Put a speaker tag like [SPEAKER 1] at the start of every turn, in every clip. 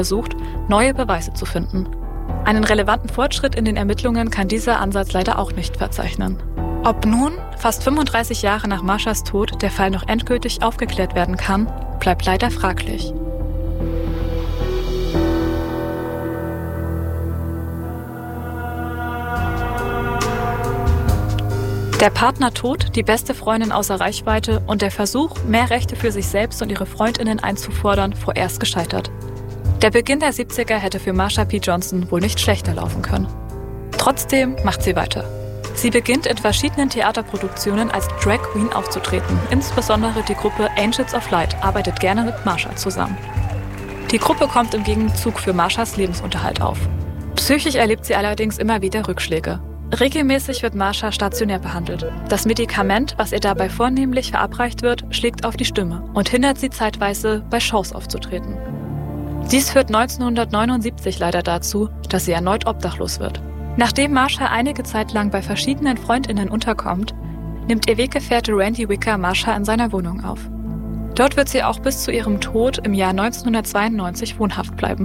[SPEAKER 1] versucht, neue Beweise zu finden. Einen relevanten Fortschritt in den Ermittlungen kann dieser Ansatz leider auch nicht verzeichnen. Ob nun, fast 35 Jahre nach Marshas Tod, der Fall noch endgültig aufgeklärt werden kann, bleibt leider fraglich. Der Partner tot, die beste Freundin außer Reichweite und der Versuch, mehr Rechte für sich selbst und ihre Freundinnen einzufordern, vorerst gescheitert. Der Beginn der 70er hätte für Marsha P. Johnson wohl nicht schlechter laufen können. Trotzdem macht sie weiter. Sie beginnt in verschiedenen Theaterproduktionen als Drag Queen aufzutreten. Insbesondere die Gruppe Angels of Light arbeitet gerne mit Marsha zusammen. Die Gruppe kommt im Gegenzug für Marshas Lebensunterhalt auf. Psychisch erlebt sie allerdings immer wieder Rückschläge. Regelmäßig wird Marsha stationär behandelt. Das Medikament, was ihr dabei vornehmlich verabreicht wird, schlägt auf die Stimme und hindert sie zeitweise, bei Shows aufzutreten. Dies führt 1979 leider dazu, dass sie erneut obdachlos wird. Nachdem Marsha einige Zeit lang bei verschiedenen FreundInnen unterkommt, nimmt ihr Weggefährte Randy Wicker Marsha in seiner Wohnung auf. Dort wird sie auch bis zu ihrem Tod im Jahr 1992 wohnhaft bleiben.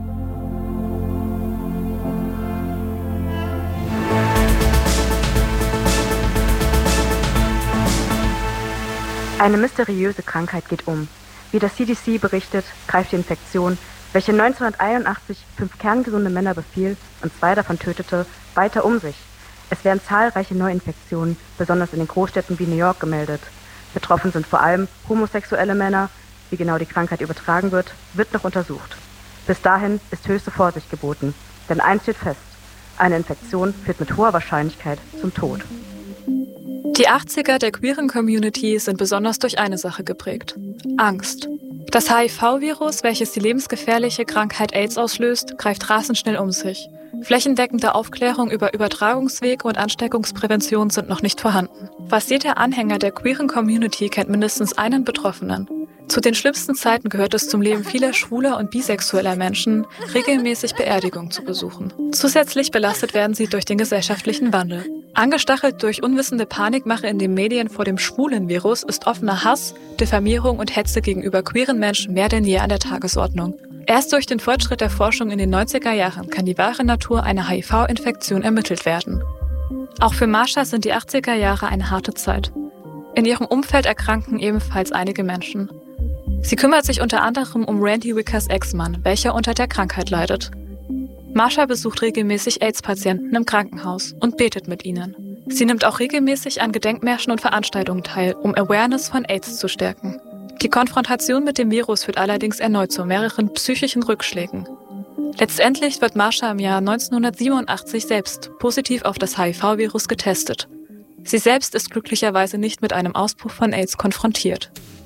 [SPEAKER 2] Eine mysteriöse Krankheit geht um. Wie das CDC berichtet, greift die Infektion, welche 1981 5 kerngesunde Männer befiel und 2 davon tötete, weiter um sich. Es werden zahlreiche Neuinfektionen, besonders in den Großstädten wie New York, gemeldet. Betroffen sind vor allem homosexuelle Männer. Wie genau die Krankheit übertragen wird noch untersucht. Bis dahin ist höchste Vorsicht geboten, denn eins steht fest: eine Infektion führt mit hoher Wahrscheinlichkeit zum Tod.
[SPEAKER 1] Die 80er der queeren Community sind besonders durch eine Sache geprägt: Angst. Das HIV-Virus, welches die lebensgefährliche Krankheit AIDS auslöst, greift rasend schnell um sich. Flächendeckende Aufklärung über Übertragungswege und Ansteckungsprävention sind noch nicht vorhanden. Fast jeder Anhänger der queeren Community kennt mindestens einen Betroffenen. Zu den schlimmsten Zeiten gehört es zum Leben vieler schwuler und bisexueller Menschen, regelmäßig Beerdigungen zu besuchen. Zusätzlich belastet werden sie durch den gesellschaftlichen Wandel. Angestachelt durch unwissende Panikmache in den Medien vor dem schwulen Virus ist offener Hass, Diffamierung und Hetze gegenüber queeren Menschen mehr denn je an der Tagesordnung. Erst durch den Fortschritt der Forschung in den 90er Jahren kann die wahre Natur einer HIV-Infektion ermittelt werden. Auch für Marsha sind die 80er Jahre eine harte Zeit. In ihrem Umfeld erkranken ebenfalls einige Menschen. Sie kümmert sich unter anderem um Randy Wickers Ex-Mann, welcher unter der Krankheit leidet. Marsha besucht regelmäßig AIDS-Patienten im Krankenhaus und betet mit ihnen. Sie nimmt auch regelmäßig an Gedenkmärschen und Veranstaltungen teil, um Awareness von AIDS zu stärken. Die Konfrontation mit dem Virus führt allerdings erneut zu mehreren psychischen Rückschlägen. Letztendlich wird Marsha im Jahr 1987 selbst positiv auf das HIV-Virus getestet. Sie selbst ist glücklicherweise nicht mit einem Ausbruch von AIDS konfrontiert.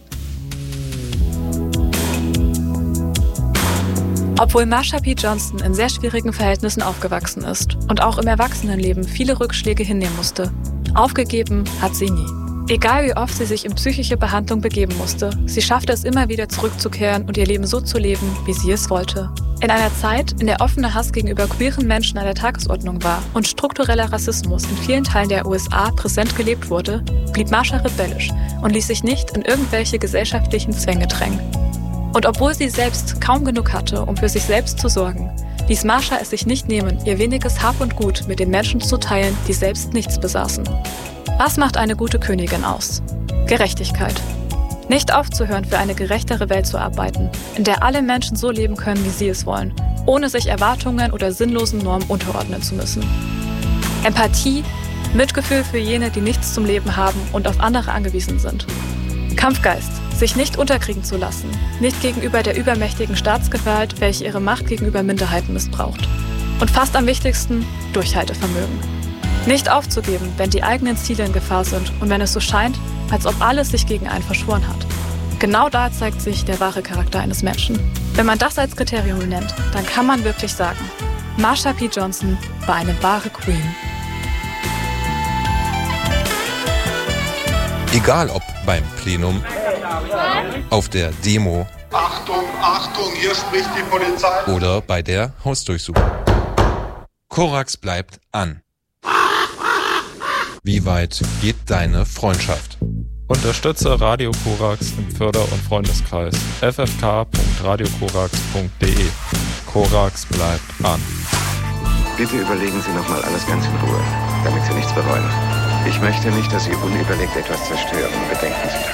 [SPEAKER 1] Obwohl Marsha P. Johnson in sehr schwierigen Verhältnissen aufgewachsen ist und auch im Erwachsenenleben viele Rückschläge hinnehmen musste, aufgegeben hat sie nie. Egal wie oft sie sich in psychische Behandlung begeben musste, sie schaffte es immer wieder zurückzukehren und ihr Leben so zu leben, wie sie es wollte. In einer Zeit, in der offener Hass gegenüber queeren Menschen an der Tagesordnung war und struktureller Rassismus in vielen Teilen der USA präsent gelebt wurde, blieb Marsha rebellisch und ließ sich nicht in irgendwelche gesellschaftlichen Zwänge drängen. Und obwohl sie selbst kaum genug hatte, um für sich selbst zu sorgen, ließ Marsha es sich nicht nehmen, ihr weniges Hab und Gut mit den Menschen zu teilen, die selbst nichts besaßen. Was macht eine gute Königin aus? Gerechtigkeit. Nicht aufzuhören, für eine gerechtere Welt zu arbeiten, in der alle Menschen so leben können, wie sie es wollen, ohne sich Erwartungen oder sinnlosen Normen unterordnen zu müssen. Empathie, Mitgefühl für jene, die nichts zum Leben haben und auf andere angewiesen sind. Kampfgeist, sich nicht unterkriegen zu lassen, nicht gegenüber der übermächtigen Staatsgewalt, welche ihre Macht gegenüber Minderheiten missbraucht. Und fast am wichtigsten, Durchhaltevermögen. Nicht aufzugeben, wenn die eigenen Ziele in Gefahr sind und wenn es so scheint, als ob alles sich gegen einen verschworen hat. Genau da zeigt sich der wahre Charakter eines Menschen. Wenn man das als Kriterium nennt, dann kann man wirklich sagen, Marsha P. Johnson war eine wahre Queen.
[SPEAKER 3] Egal ob beim Plenum, auf der Demo,
[SPEAKER 4] Achtung, Achtung, hier spricht die Polizei,
[SPEAKER 3] oder bei der Hausdurchsuchung. Korax bleibt an. Wie weit geht deine Freundschaft?
[SPEAKER 5] Unterstütze Radio Korax im Förder- und Freundeskreis ffk.radiokorax.de. Korax bleibt an.
[SPEAKER 6] Bitte überlegen Sie nochmal alles ganz in Ruhe, damit Sie nichts bereuen. Ich möchte nicht, dass Sie unüberlegt etwas zerstören. Bedenken Sie das.